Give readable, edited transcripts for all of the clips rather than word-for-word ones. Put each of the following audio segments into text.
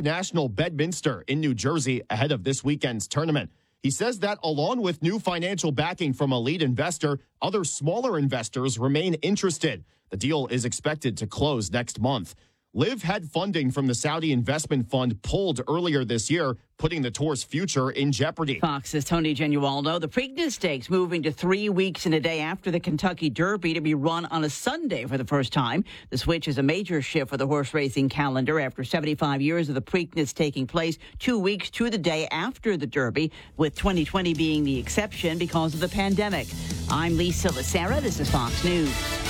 National Bedminster in New Jersey ahead of this weekend's tournament. He says that along with new financial backing from a lead investor, other smaller investors remain interested. The deal is expected to close next month. LIV had funding from the Saudi investment fund pulled earlier this year, putting the tour's future in jeopardy. Fox's Tony Genualdo. The Preakness Stakes moving to 3 weeks and a day after the Kentucky Derby to be run on a Sunday for the first time. The switch is a major shift for the horse racing calendar after 75 years of the Preakness taking place 2 weeks to the day after the Derby, with 2020 being the exception because of the pandemic. I'm Lisa Lacera. This is Fox News.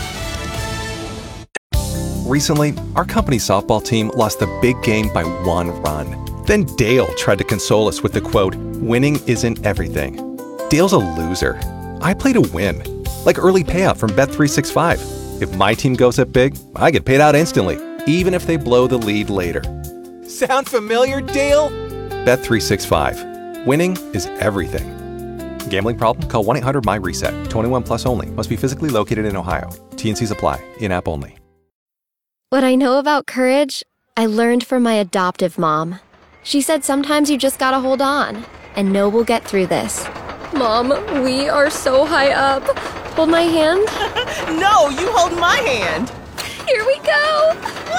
Recently, our company's softball team lost the big game by 1 run. Then Dale tried to console us with the quote, "Winning isn't everything." Dale's a loser. I play to win. Like early payout from Bet365. If my team goes up big, I get paid out instantly, even if they blow the lead later. Sound familiar, Dale? Bet365. Winning is everything. Gambling problem? Call 1-800-MY-RESET. 21 plus only. Must be physically located in Ohio. T&Cs apply. In-app only. What I know about courage, I learned from my adoptive mom. She said sometimes you just gotta hold on and know we'll get through this. Mom, we are so high up. Hold my hand. No, you hold my hand. Here we go.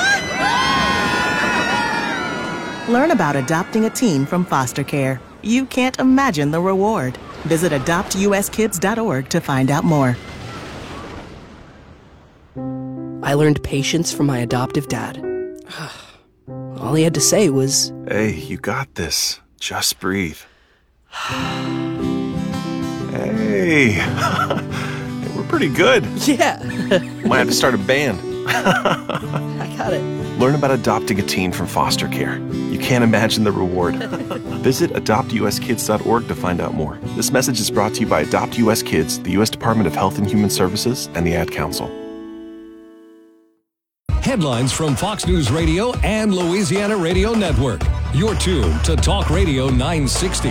Learn about adopting a teen from foster care. You can't imagine the reward. Visit adoptuskids.org to find out more. I learned patience from my adoptive dad. All he had to say was, "Hey, you got this. Just breathe." Hey, we're pretty good. yeah. Might have to start a band. I got it. Learn about adopting a teen from foster care. You can't imagine the reward. Visit adoptuskids.org to find out more. This message is brought to you by Adopt US Kids, the U.S. Department of Health and Human Services, and the Ad Council. Headlines from Fox News Radio and Louisiana Radio Network. You're tuned to Talk Radio 960.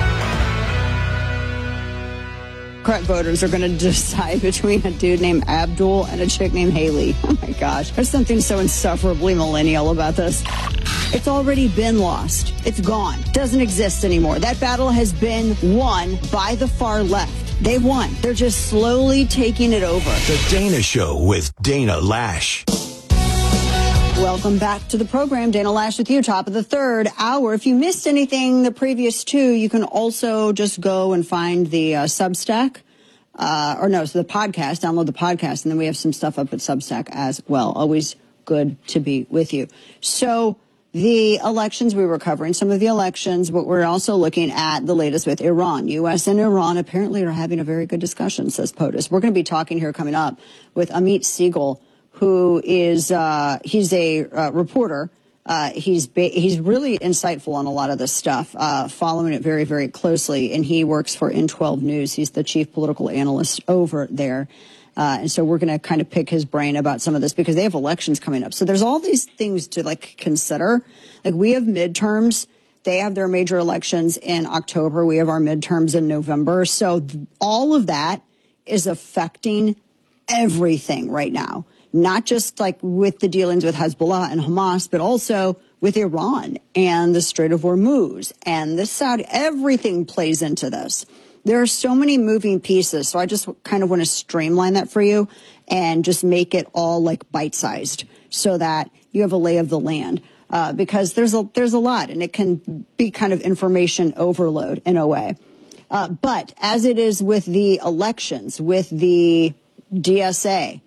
Democrat voters are going to decide between a dude named Abdul and a chick named Haley. Oh my gosh. There's something so insufferably millennial about this. It's already been lost. It's gone. Doesn't exist anymore. That battle has been won by the far left. They won. They're just slowly taking it over. The Dana Show with Dana Lash. Welcome back to the program. Dana Lash with you, top of the third hour. If you missed anything the previous two, you can also just go and find the Substack. The podcast. Download the podcast, and then we have some stuff up at Substack as well. Always good to be with you. So the elections, we were covering some of the elections, but we're also looking at the latest with Iran. U.S. and Iran apparently are having a very good discussion, says POTUS. We're going to be talking here coming up with Amit Siegel, who is he's a reporter. He's really insightful on a lot of this stuff, following it very, very closely. And he works for N12 News. He's the chief political analyst over there. And so we're going to kind of pick his brain about some of this because they have elections coming up. So there's all these things to consider. We have midterms. They have their major elections in October. We have our midterms in November. So all of that is affecting everything right now. Not just with the dealings with Hezbollah and Hamas, but also with Iran and the Strait of Hormuz and the Saudi. Everything plays into this. There are so many moving pieces. So I just kind of want to streamline that for you and just make it all bite-sized so that you have a lay of the land. Because there's a lot, and it can be kind of information overload in a way. But as it is with the elections, with the DSA,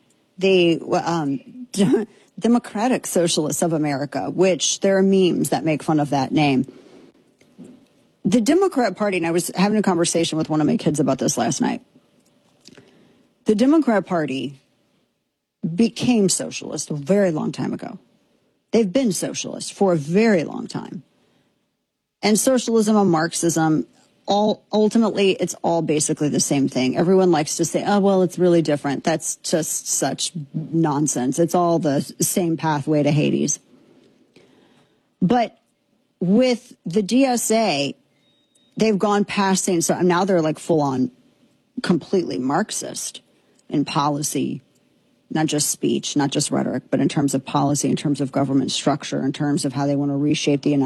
the Democratic Socialists of America, which there are memes that make fun of that name. The Democrat Party, and I was having a conversation with one of my kids about this last night. The Democrat Party became socialist a very long time ago. They've been socialist for a very long time. And socialism and Marxism, ultimately, it's all basically the same thing. Everyone likes to say, oh, well, it's really different. That's just such nonsense. It's all the same pathway to Hades. But with the DSA, they've gone past saying, so now they're full on completely Marxist in policy, not just speech, not just rhetoric, but in terms of policy, in terms of government structure, in terms of how they want to reshape the United